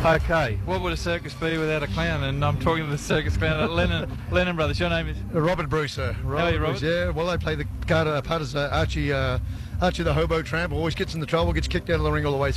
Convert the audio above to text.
Okay, what would a circus be without a clown? And I'm talking to the circus clown at Lennon Brothers. Your name is? Robert Bruce, sir. How are you, Robert? Yeah, well, I play the part as Archie the hobo tramp. Always gets in the trouble, gets kicked out of the ring all the way through.